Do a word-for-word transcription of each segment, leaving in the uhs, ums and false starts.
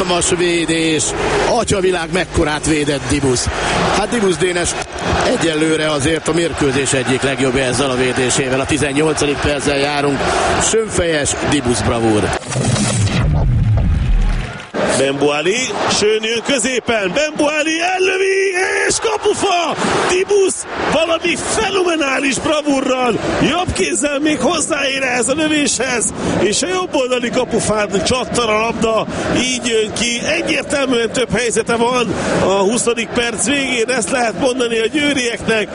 hatalmas védés. Atyavilág mekkorát védett Dibusz. Hát Dibusz Dénes egyelőre azért a mérkőzés egyik legjobb ezzel a védésével. A tizennyolcadik perccel járunk. Sönfejes Dibusz bravúr. Bembuali, Sön jön középen, Bembuali ellövi, és kapufa! Dibusz valami fenomenális bravúrral, jobb kézzel még hozzáér ehhez a lövéshez, és a jobb oldali kapufán csattan a labda, így jön ki, egyértelműen több helyzete van a huszadik perc végén, ezt lehet mondani a győrieknek.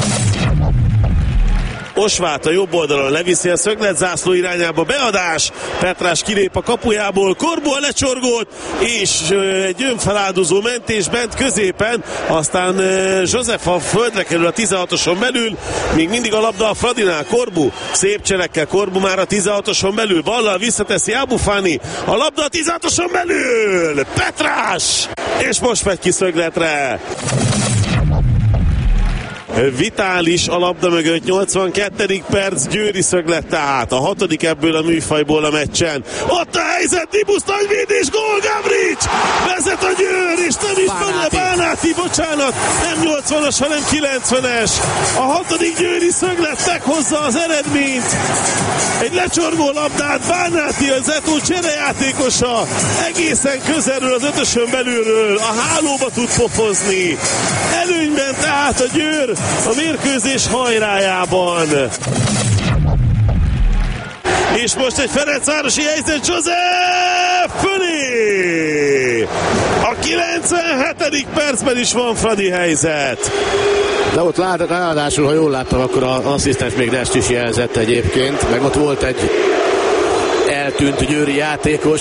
Osvát a jobb oldalon leviszi a szöglet zászló irányába, beadás, Petrás kilép a kapujából, Corbu a lecsorgót, és egy önfeláldozó mentés bent középen, aztán József a földre kerül a tizenhatoson belül, még mindig a labda a Fradinál, Corbu, szép cselekkel, Corbu már a tizenhatoson belül, ballal visszateszi Abufani, a labda a tizenhatoson belül, Petrás, és most megy ki szögletre. Vitális a labda mögött, nyolcvankettedik perc, Győri szöglet tehát, a hatodik ebből a műfajból a meccsen. Ott a helyzet, Dibusz nagyvédés, gól, Gavrics! Vezet a Győr, és nem is Bánáti. Bánáti, bocsánat, nem nyolcvanas, hanem kilencvenes. A hatodik Győri szöglet meghozza az eredményt. Egy lecsorgó labdát, Bánáti, az Zetó cserejátékosa, egészen közelről az ötösön belülről, a hálóba tud pofozni. Előnyben tehát a Győr a mérkőzés hajrájában. És most egy Ferencvárosi helyzet, József fölé! A kilencvenhetedik percben is van Fradi helyzet. De ott ráadásul, ha jól láttam, akkor az asszisztens még Dest is jelzett egyébként, meg ott volt egy eltűnt győri játékos.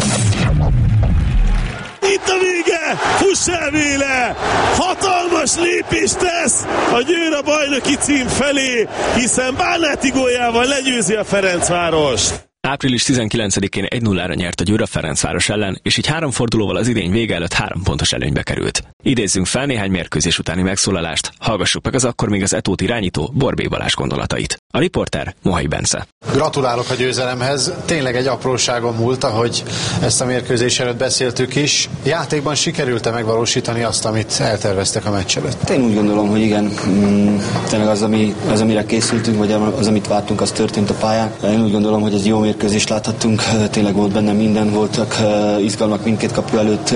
Itt a vége, fuss el véle, hatalmas lépést tesz a Győr a bajnoki cím felé, hiszen Bánáti góljával legyőzi a Ferencvárost. április tizenkilencedikén egy nullára nyert a Győr a Ferencváros ellen, és így három fordulóval az idény vége előtt három pontos előnybe került. Idézzünk fel néhány mérkőzés utáni megszólalást, hallgassuk meg az akkor még az Etót irányító Borbély Balázs gondolatait. A riporter Mohai Bence. Gratulálok a győzelemhez, tényleg egy apróságon múlt, ahogy ezt a mérkőzés előtt beszéltük is. Játékban sikerült-e megvalósítani azt, amit elterveztek a meccs előtt? Én úgy gondolom, hogy igen, tényleg az, ami, az amire készültünk, vagy az, amit vártunk, az történt a pályán. Én úgy gondolom, hogy egy jó mérkőzést láthattunk, tényleg volt benne minden, voltak izgalmak mindkét kapu előtt,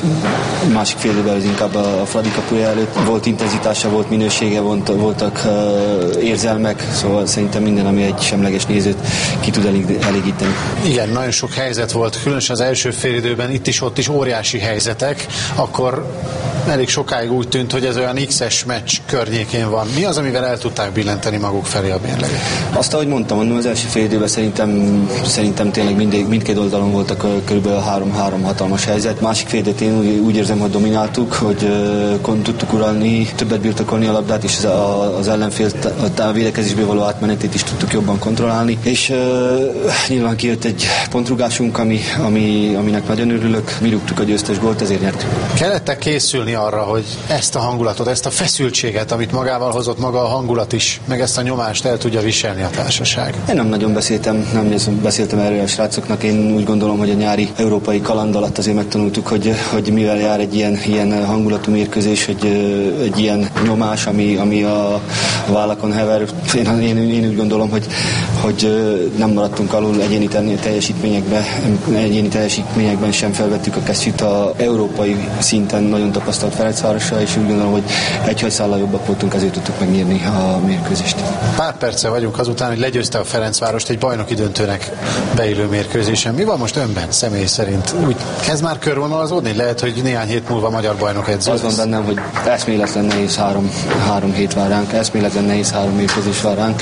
másik fél időben az inkább a Fradi kapuja előtt. Volt intenzitása, volt minősége, voltak érzelmek, szóval szerintem minden, ami egy semleges nézőt ki tud elég, elégíteni. Igen, nagyon sok helyzet volt, különösen az első félidőben, itt is, ott is óriási helyzetek, akkor elég sokáig úgy tűnt, hogy ez olyan X-es meccs környékén van. Mi az, amivel el tudták billenteni maguk felé a mérleget? Azt, ahogy mondtam, mondom, az első fél időben szerintem, szerintem tényleg mindig, mindkét oldalon voltak körülbelül három-három hatalmas helyzet. Másik fél időt én úgy, úgy érzem, hogy domináltuk, hogy uh, tudtuk uralni, többet birtokolni a labdát, és az, a, az ellenfél a, a védekezésből való átmenetét is tudtuk jobban kontrollálni. És uh, nyilván kijött egy pontrugásunk, ami, ami, aminek nagyon örülök. Mi rúgtuk a győztes gólt, ezért nyertünk. Kellett készülni arra, hogy ezt a hangulatot, ezt a feszültséget, amit magával hozott maga a hangulat is, meg ezt a nyomást el tudja viselni a társaság? Én nem nagyon beszéltem, nem beszéltem erről a srácoknak. Én úgy gondolom, hogy a nyári európai kaland alatt azért megtanultuk, hogy, hogy mivel jár egy ilyen, ilyen hangulatú mérkőzés, hogy egy ilyen nyomás, ami, ami a vállakon hever. Én, én, én úgy gondolom, hogy, hogy nem maradtunk alul egyéni teljesítményekben, egyéni teljesítményekben sem felvettük a kesztyűt. A európai szinten nagyon tapasztalt Ferencvárosra, és úgy gondolom, hogy egy hajszállal jobbak voltunk, ezért tudtuk megnyerni a mérkőzést. Pár perce vagyunk azután, hogy legyőzte a Ferencvárost egy bajnoki döntőnek beillő mérkőzésen. Mi van most önben, személy szerint? Úgy kezd már körvonalazódni? Lehet, hogy néhány hét múlva magyar bajnok edző. Az van bennem, hogy eszméletlen nehéz három, három hét vár ránk, eszméletlen nehéz három mérkőzés vár ránk,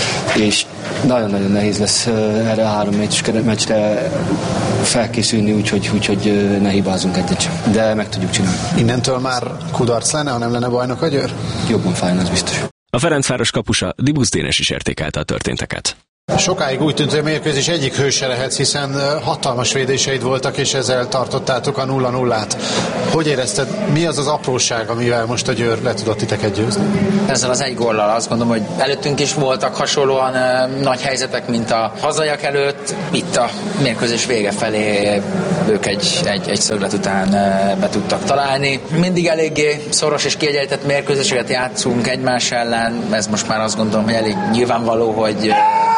és nagyon-nagyon nehéz lesz erre a három meccsre felkészülni, úgyhogy, úgyhogy ne hibázunk egyet sem. De meg tudjuk csinálni. Innentől már kudarc lenne, ha nem lenne bajnok a Győr? Jobban fájna, az biztos. A Ferencváros kapusa Dibusz Dénes is értékelte a történteket. Sokáig úgy tűnt, hogy a mérkőzés egyik hőse lehetsz, hiszen hatalmas védéseid voltak, és ezzel tartottátok a nulla nullát. Hogy érezted, mi az az apróság, amivel most a Győr le tudott titeket győzni? Ezzel az egy góllal azt gondolom, hogy előttünk is voltak hasonlóan uh, nagy helyzetek, mint a hazaiak előtt. hát itt a mérkőzés vége felé ők egy, egy, egy szöglet után be tudtak találni. Mindig eléggé szoros és kiegyenlített mérkőzéseket játszunk egymás ellen, ez most már azt gondolom, hogy elég nyilvánvaló, hogy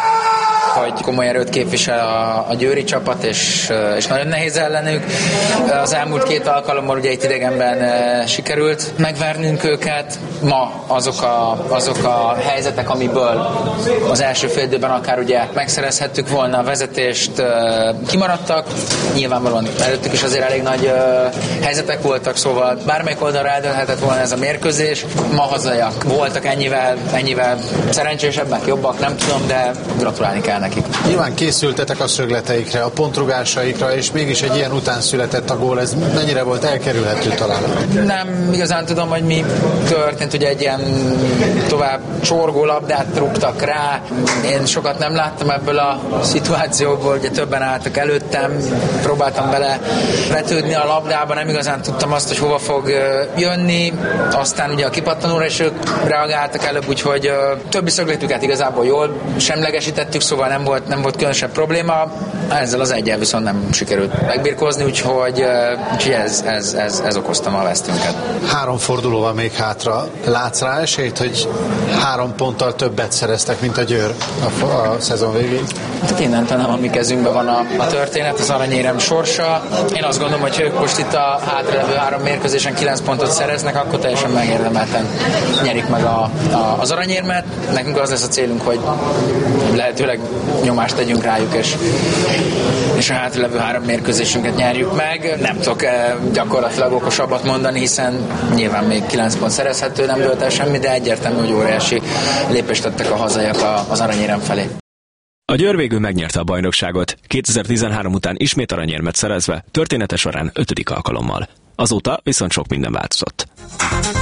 hogy komoly erőt képvisel a, a győri csapat, és, és nagyon nehéz ellenük. Az elmúlt két alkalommal ugye itt idegenben e, sikerült megvernünk őket. Ma azok a, azok a helyzetek, amiből az első fél időben akár ugye megszerezhettük volna a vezetést, e, kimaradtak. Nyilvánvalóan előttük is azért elég nagy e, helyzetek voltak, szóval bármelyik oldalra eldőlhetett volna ez a mérkőzés. Ma hazaiak voltak ennyivel, ennyivel szerencsésebbek, jobbak, nem tudom, de gratulálni kell nekik. Nyilván készültetek a szögleteikre, a pontrugásaikra, és mégis egy ilyen után született a gól. Ez mennyire volt elkerülhető talán? Nem igazán tudom, hogy mi történt, ugye egy ilyen tovább csorgó labdát rúgtak rá. Én sokat nem láttam ebből a szituációból, ugye többen álltak előttem, próbáltam bele vetődni a labdába, nem igazán tudtam azt, hogy hova fog jönni. Aztán ugye a kipattanóra is ők reagáltak előbb, úgyhogy többi szögletüket igazából jól semlegesítettük, szóval nem volt, nem volt különösebb probléma. Ezzel az egyel viszont nem sikerült megbirkózni, úgyhogy, úgyhogy ez, ez, ez, ez okozta a vesztünket. Három fordulóval még hátra. Látsz rá esélyt, hogy három ponttal többet szereztek, mint a Győr a, a szezon végén? Tehát innentől nem a mi kezünkben van a, a történet, az aranyérem sorsa. Én azt gondolom, hogy ők most itt a hátralevő három mérkőzésen kilenc pontot szereznek, akkor teljesen megérdemelten nyerik meg a, a, az aranyérmet. Nekünk az lesz a célunk, hogy lehetőleg nyomást tegyünk rájuk, és, és a hátralevő három mérkőzésünket nyerjük meg. Nem tudok gyakorlatilag okosabbat mondani, hiszen nyilván még kilenc pont szerezhető, nem dőlt el semmi, de egyértelmű, hogy óriási lépést tettek a hazaiak az aranyérem felé. A Győr végül megnyerte a bajnokságot, kétezer-tizenhárom után ismét aranyérmet szerezve, története során ötödik alkalommal. Azóta viszont sok minden változott.